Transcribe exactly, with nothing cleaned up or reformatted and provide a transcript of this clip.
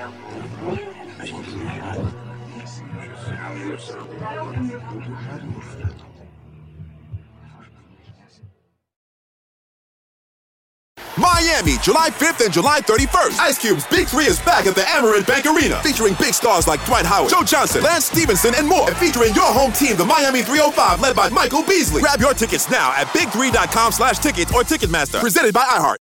Miami, July fifth and July thirty-first. Ice Cube's Big Three is back at the Amerant Bank Arena, featuring big stars like Dwight Howard, Joe Johnson, Lance Stevenson, and more. And featuring your home team, the Miami three oh five, led by Michael Beasley. Grab your tickets now at big three dot com slash tickets or Ticketmaster. Presented by iHeart.